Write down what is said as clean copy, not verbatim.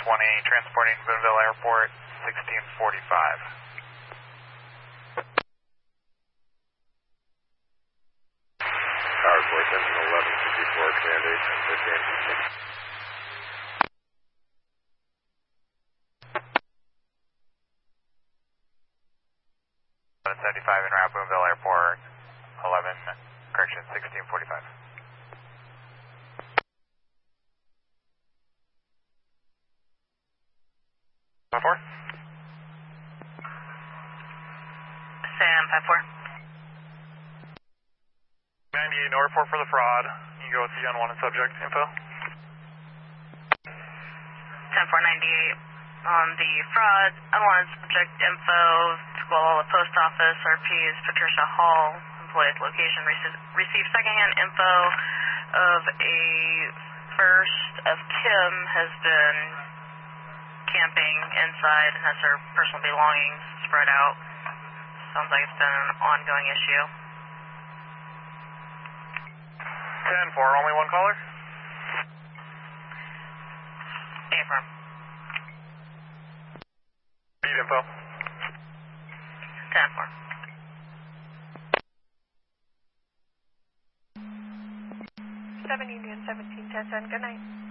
transporting Boonville Airport, 1645. Tower Voice Engine 1154, Command 8, 15. 75 en route Boonville Airport, 1645. 54? Sam 54. 98 Norfolk for the fraud. You can go with the unwanted subject info. 10498 on the fraud, unwanted subject info, Tukwila Post Office, RP is Patricia Hall, employee's location, received secondhand info of a first of Kim has been camping inside and has her personal belongings spread out. Sounds like it's been an ongoing issue. 10-4, only one caller? Affirm. Speed info. 10-4. Union 1710, good night.